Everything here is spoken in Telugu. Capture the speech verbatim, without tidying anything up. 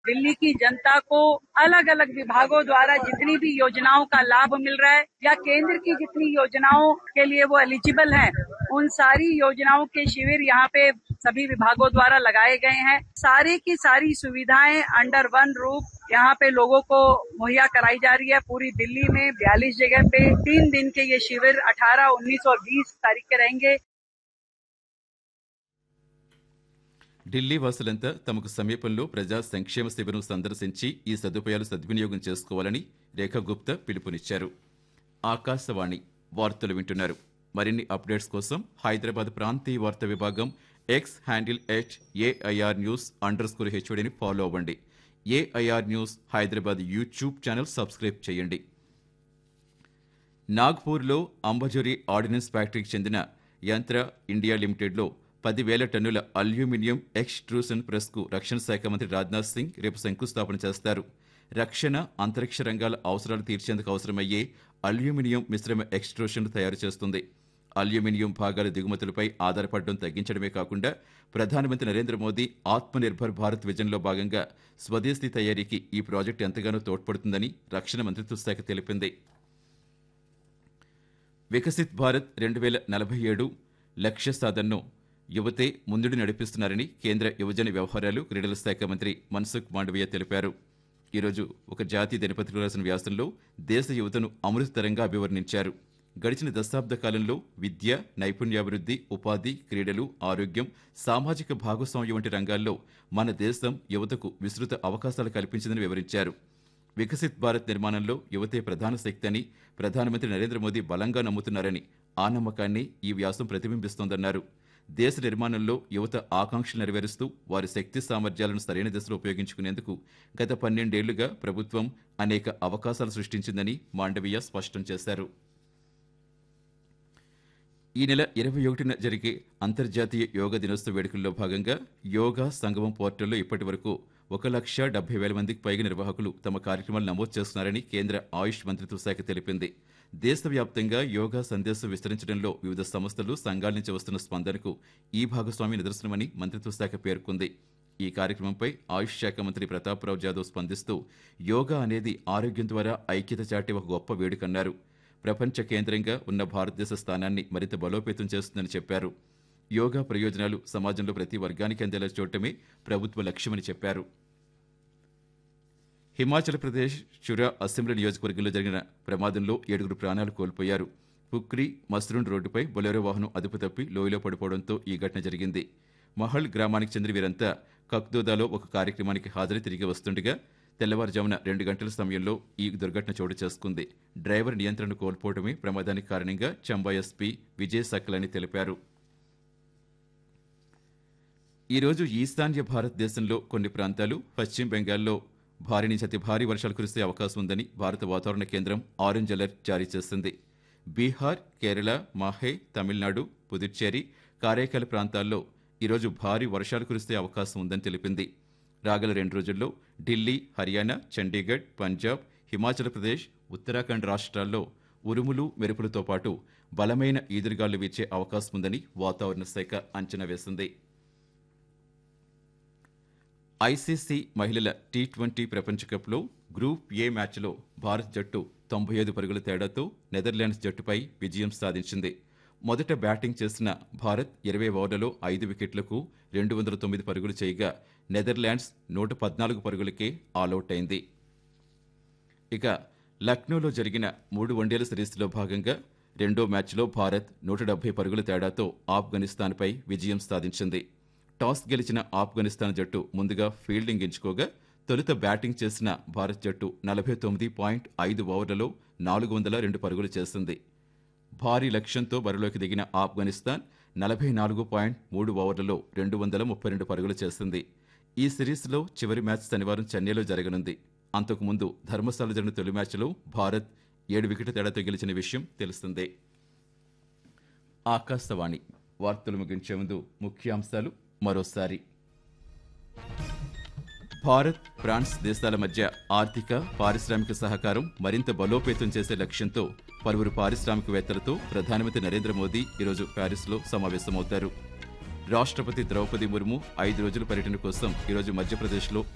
दिल्ली की जनता को अलग अलग विभागों द्वारा जितनी भी योजनाओं का लाभ मिल रहा है या केंद्र की जितनी योजनाओं के लिए वो एलिजिबल हैं, उन सारी योजनाओं के शिविर यहाँ पे सभी विभागों द्वारा लगाए गए हैं। सारी की सारी सुविधाएं अंडर वन रूफ यहाँ पे लोगों को मुहैया कराई जा रही है। पूरी दिल्ली में बयालीस जगह पे तीन दिन के ये शिविर अठारह, उन्नीस और बीस तारीख के रहेंगे। ఢిల్లీ వాసులంతా తమకు సమీపంలో ప్రజా సంక్షేమ శిబిరం సందర్శించి ఈ సదుపాయాలు సద్వినియోగం చేసుకోవాలని రేఖా గుప్తా పిలుపునిచ్చారు. ఆకాశవాణి వార్తలు వింటున్నారు. మరిన్ని అప్డేట్స్ కోసం హైదరాబాద్ ప్రాంతీయ వార్తా విభాగం X handle at AIR news under score హెచ్ఓడిని follow అవ్వండి. AIR news Hyderabad YouTube channel subscribe చేయండి. నాగ్పూర్లో అంబజోరి ఆర్డినెన్స్ ఫ్యాక్టరీకి చెందిన యంత్ర ఇండియా లిమిటెడ్లో పదివేల టన్నుల అల్యూమినియం ఎక్స్ట్రూషన్ ప్రెస్కు రక్షణ శాఖ మంత్రి రాజ్నాథ్ సింగ్ రేపు శంకుస్థాపన చేస్తారు. రక్షణ, అంతరిక్ష రంగాల అవసరాలు తీర్చేందుకు అవసరమయ్యే అల్యూమినియం మిశ్రమ ఎక్స్ట్రూషన్ తయారు చేస్తుంది. అల్యూమినియం భాగాల దిగుమతులపై ఆధారపడడం తగ్గించడమే కాకుండా ప్రధానమంత్రి నరేంద్ర మోదీ ఆత్మ నిర్భర్ భారత్ విజన్లో భాగంగా స్వదేశీ తయారీకి ఈ ప్రాజెక్టు ఎంతగానో తోడ్పడుతుందని రక్షణ మంత్రిత్వ శాఖ తెలిపింది. వికసిత్ భారత్ రెండు వేల నలభై ఏడు లక్ష్య సాధనను యువతే ముందుడు నడిపిస్తున్నారని కేంద్ర యువజన వ్యవహారాలు, క్రీడల శాఖ మంత్రి మన్సుఖ్ మాండవీయ తెలిపారు. ఈరోజు ఒక జాతీయ దినపత్రికలో రాసిన వ్యాసంలో దేశ యువతను అమృతతరంగా అభివర్ణించారు. గడిచిన దశాబ్ద కాలంలో విద్య, నైపుణ్యాభివృద్ధి, ఉపాధి, క్రీడలు, ఆరోగ్యం, సామాజిక భాగస్వామ్యం వంటి రంగాల్లో మన దేశం యువతకు విస్తృత అవకాశాలు కల్పించిందని వివరించారు. వికసిత్ భారత్ నిర్మాణంలో యువతే ప్రధాన శక్తి అని ప్రధానమంత్రి నరేంద్ర మోదీ బలంగా నమ్ముతున్నారని, ఆ నమ్మకాన్ని ఈ వ్యాసం ప్రతిబింబిస్తోందన్నారు. దేశ నిర్మాణంలో యువత ఆకాంక్షలు నెరవేరుస్తూ వారి శక్తి సామర్థ్యాలను సరైన దిశలో ఉపయోగించుకునేందుకు గత పన్నెండేళ్లుగా ప్రభుత్వం అనేక అవకాశాలు సృష్టించిందని మాండవీయ స్పష్టం చేశారు. ఈ నెల ఇరవై ఒకటిన జరిగే అంతర్జాతీయ యోగా దినోత్సవ వేడుకల్లో భాగంగా యోగా సంగమం పోర్టల్లో ఇప్పటి వరకు ఒక లక్ష డెబ్బై వేల మందికి పైగా నిర్వాహకులు తమ కార్యక్రమాలు నమోదు చేస్తున్నారని కేంద్ర ఆయుష్ మంత్రిత్వ శాఖ తెలిపింది. దేశవ్యాప్తంగా యోగా సందేశం విస్తరించడంలో వివిధ సంస్థలు, సంఘాల నుంచి వస్తున్న స్పందనకు ఈ భాగస్వామి నిదర్శనమని మంత్రిత్వ శాఖ పేర్కొంది. ఈ కార్యక్రమంపై ఆయుష్ శాఖ మంత్రి ప్రతాప్రావు జాదవ్ స్పందిస్తూ యోగా అనేది ఆరోగ్యం ద్వారా ఐక్యత చాటే ఒక గొప్ప వేడుకన్నారు. ప్రపంచ కేంద్రంగా ఉన్న భారతదేశ స్థానాన్ని మరింత బలోపేతం చేస్తుందని చెప్పారు. యోగా ప్రయోజనాలు సమాజంలో ప్రతి వర్గానికి అందేలా చూడటమే ప్రభుత్వ లక్ష్యమని చెప్పారు. హిమాచల్ ప్రదేశ్ చురా అసెంబ్లీ నియోజకవర్గంలో జరిగిన ప్రమాదంలో ఏడుగురు ప్రాణాలు కోల్పోయారు. పుక్రీ మస్రూన్ రోడ్డుపై బొలెరో వాహనం అదుపు తప్పి లోయలో పడిపోవడంతో ఈ ఘటన జరిగింది. మహల్ గ్రామానికి చెందిన వీరంతా కక్దోదాలో ఒక కార్యక్రమానికి హాజరై తిరిగి వస్తుండగా తెల్లవారుజామున రెండు గంటల సమయంలో ఈ దుర్ఘటన చోటు చేసుకుంది. డ్రైవర్ నియంత్రణ కోల్పోవడమే ప్రమాదానికి కారణంగా చంబా ఎస్పీ విజయ్ సకల్ అని తెలిపారు. ఈరోజు ఈశాన్య భారతదేశంలో కొన్ని ప్రాంతాలు, పశ్చిమ బెంగాల్లో భారీ నుంచి అతి భారీ వర్షాలు కురిసే అవకాశం ఉందని భారత వాతావరణ కేంద్రం ఆరెంజ్ అలర్ట్ జారీ చేసింది. బీహార్, కేరళ, మాహే, తమిళనాడు, పుదుచ్చేరి, కారైకాల్ ప్రాంతాల్లో ఈరోజు భారీ వర్షాలు కురిసే అవకాశం ఉందని తెలిపింది. రాగల రెండు రోజుల్లో ఢిల్లీ, హర్యానా, చండీగఢ్, పంజాబ్, హిమాచల్ ప్రదేశ్, ఉత్తరాఖండ్ రాష్ట్రాల్లో ఉరుములు, మెరుపులతో పాటు బలమైన ఈదురుగాలు వీచే అవకాశం ఉందని వాతావరణ శాఖ అంచనా వేసింది. ఐసీసీ మహిళల టీ ట్వంటీ ప్రపంచ కప్లో గ్రూప్ ఏ మ్యాచ్లో భారత్ జట్టు తొంభై ఐదు పరుగుల తేడాతో నెదర్లాండ్స్ జట్టుపై విజయం సాధించింది. మొదట బ్యాటింగ్ చేసిన భారత్ ఇరవై ఓవర్లలో ఐదు వికెట్లకు రెండు వందల తొమ్మిది పరుగులు చేయగా నెదర్లాండ్స్ నూట పద్నాలుగు పరుగులకే ఆలౌట్ అయింది. ఇక లక్నోలో జరిగిన మూడు వన్డేల సిరీస్లో భాగంగా రెండో మ్యాచ్లో భారత్ నూట డెబ్బై పరుగుల తేడాతో ఆఫ్ఘనిస్తాన్పై విజయం సాధించింది. టాస్ గెలిచిన ఆఫ్ఘనిస్తాన్ జట్టు ముందుగా ఫీల్డింగ్ ఎంచుకోగా తొలుత బ్యాటింగ్ చేసిన భారత్ జట్టు నలభై తొమ్మిది పాయింట్ ఐదు ఓవర్లలో నాలుగు వందల రెండు పరుగులు చేసింది. భారీ లక్ష్యంతో బరిలోకి దిగిన ఆఫ్ఘనిస్తాన్ నలభై నాలుగు పాయింట్ మూడు ఓవర్లలో రెండు వందల ముప్పై రెండు పరుగులు చేసింది. ఈ సిరీస్లో చివరి మ్యాచ్ శనివారం చెన్నైలో జరగనుంది. అంతకుముందు ధర్మశాల జరిగిన తొలి మ్యాచ్లో భారత్ ఏడు వికెట్ల తేడాతో గెలిచిన విషయం తెలిసిందే. ఆకాశవాణి వార్తలు ముగించే ముందు ముఖ్యాంశాలు మరోసారి. భారత్, ఫ్రాన్స్ దేశాల మధ్య ఆర్థిక, పారిశ్రామిక సహకారం మరింత బలోపేతం చేసే లక్ష్యంతో పలువురు పారిశ్రామికవేత్తలతో ప్రధానమంత్రి నరేంద్ర మోదీ ఈరోజు ప్యారిస్లో సమావేశమవుతారు. రాష్ట్రపతి ద్రౌపది ముర్ము ఐదు రోజుల పర్యటన కోసం ఈరోజు మధ్యప్రదేశ్లో